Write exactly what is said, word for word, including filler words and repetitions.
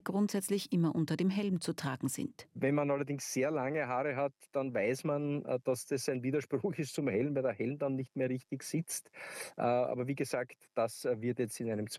grundsätzlich immer unter dem Helm zu tragen sind. Wenn man allerdings sehr lange Haare hat, dann weiß man, äh, dass das ein Widerspruch ist zum Helm, weil der Helm dann nicht mehr richtig sitzt. Äh, Aber wie gesagt, das äh, wird jetzt in einem